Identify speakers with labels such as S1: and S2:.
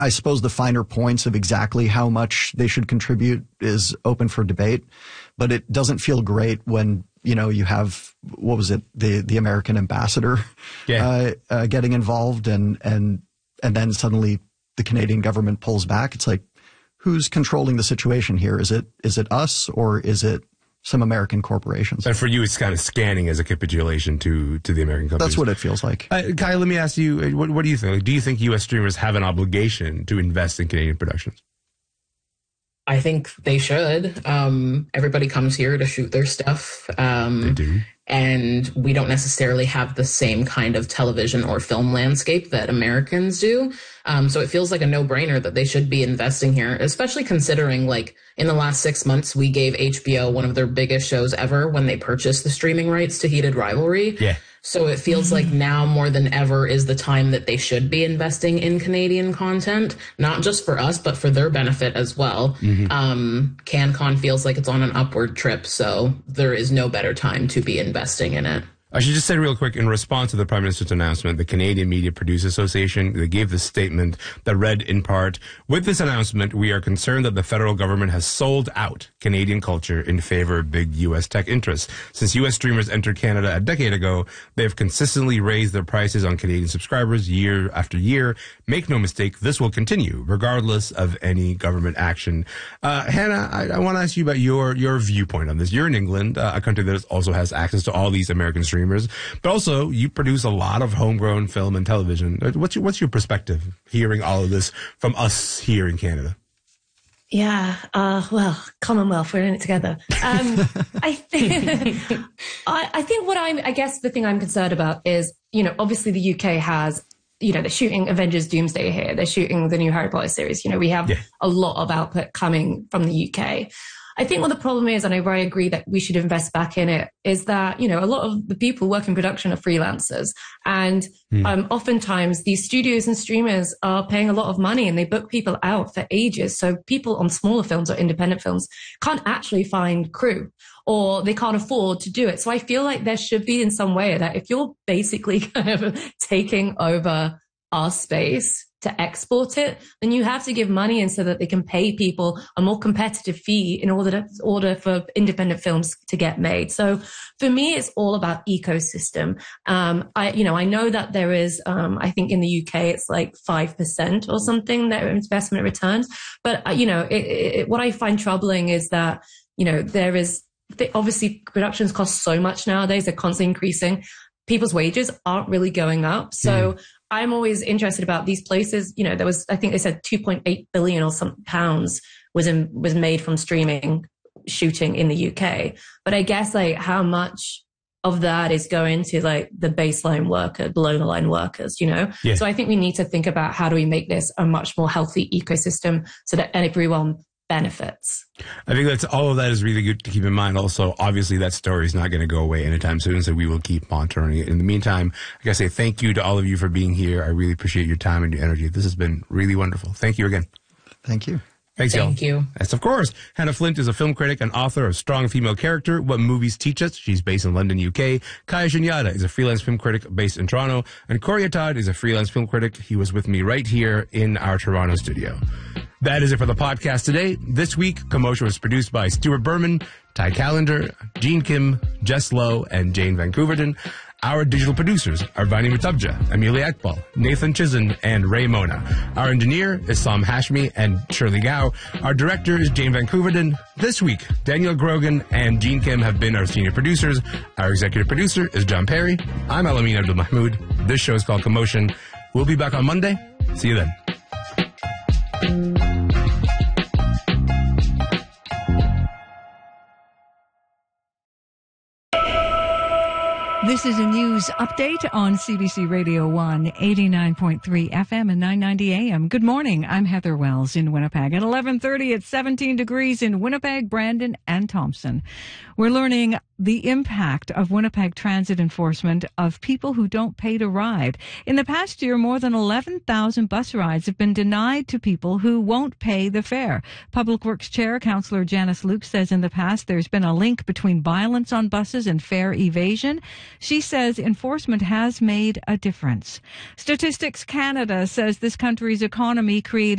S1: I suppose the finer points of exactly how much they should contribute is open for debate, but it doesn't feel great when, you have, what was it, the American ambassador getting involved and then suddenly the Canadian government pulls back. It's like, who's controlling the situation here? Is it us or is it some American corporations?
S2: And for you, it's kind of scanning as a capitulation to the American companies.
S1: That's what it feels like.
S2: Kai, let me ask you, what do you think? Do you think U.S. streamers have an obligation to invest in Canadian productions?
S3: I think they should. Everybody comes here to shoot their stuff.
S2: They do.
S3: And we don't necessarily have the same kind of television or film landscape that Americans do. So it feels like a no-brainer that they should be investing here, especially considering, like, in the last 6 months, we gave HBO one of their biggest shows ever when they purchased the streaming rights to Heated Rivalry. Yeah. So it feels like now more than ever is the time that they should be investing in Canadian content, not just for us, but for their benefit as well. CanCon feels like it's on an upward trip, so there is no better time to be investing in it.
S2: I should just say real quick, in response to the Prime Minister's announcement, the Canadian Media Producers Association, they gave this statement that read in part, "With this announcement, we are concerned that the federal government has sold out Canadian culture in favor of big U.S. tech interests. Since U.S. streamers entered Canada a decade ago, they have consistently raised their prices on Canadian subscribers year after year. Make no mistake, this will continue, regardless of any government action." Hannah, I want to ask you about your viewpoint on this. You're in England, a country that also has access to all these American streamers. But also, you produce a lot of homegrown film and television. What's your perspective hearing all of this from us here in Canada?
S4: Yeah, well, Commonwealth, we're in it together. I think I guess the thing I'm concerned about is, obviously the UK has, they're shooting Avengers Doomsday here. They're shooting the new Harry Potter series. We have a lot of output coming from the UK. I think what the problem is, and I very agree that we should invest back in it, is that, a lot of the people working in production are freelancers. And oftentimes these studios and streamers are paying a lot of money and they book people out for ages. So people on smaller films or independent films can't actually find crew or they can't afford to do it. So I feel like there should be in some way that if you're basically kind of taking over our space to export it, then you have to give money in so that they can pay people a more competitive fee in order for independent films to get made. So for me, it's all about ecosystem. I know that there is, I think in the UK, it's like 5% or something that investment returns. But, what I find troubling is that, there is, obviously productions cost so much nowadays, they're constantly increasing. People's wages aren't really going up. So I'm always interested about these places. There was, I think they said 2.8 billion or some pounds was made from streaming shooting in the UK. But I guess like how much of that is going to like the baseline worker, below the line workers, Yeah. So I think we need to think about how do we make this a much more healthy ecosystem so that everyone benefits.
S2: I think all of that is really good to keep in mind. Also, obviously, that story is not going to go away anytime soon, so we will keep monitoring it. In the meantime, I gotta say thank you to all of you for being here. I really appreciate your time and your energy. This has been really wonderful. Thank you again.
S1: Thank you.
S2: Thanks, y'all.
S3: Thank you.
S2: Yes, of course. Hannah Flint is a film critic and author of Strong Female Character, What Movies Teach Us. She's based in London, UK. Kaya Shunyada is a freelance film critic based in Toronto. And Corey Atad is a freelance film critic. He was with me right here in our Toronto studio. That is it for the podcast today. This week, Commotion was produced by Stuart Berman, Ty Callender, Gene Kim, Jess Lowe, and Jane Van Couverton. Our digital producers are Vani Mutabja, Amelia Ekbal, Nathan Chizan, and Ray Mona. Our engineer is Sam Hashmi and Shirley Gao. Our director is Jane Van Couverton. This week, Daniel Grogan and Gene Kim have been our senior producers. Our executive producer is John Perry. I'm Alamin Abdul Mahmoud. This show is called Commotion. We'll be back on Monday. See you then.
S5: This is a news update on CBC Radio 1, 89.3 FM and 990 AM. Good morning. I'm Heather Wells in Winnipeg. At 11:30, it's 17 degrees in Winnipeg, Brandon, and Thompson. We're learning the impact of Winnipeg transit enforcement of people who don't pay to ride. In the past year, more than 11,000 bus rides have been denied to people who won't pay the fare. Public Works Chair, Councillor Janice Luke, says in the past there's been a link between violence on buses and fare evasion. She says enforcement has made a difference. Statistics Canada says this country's economy created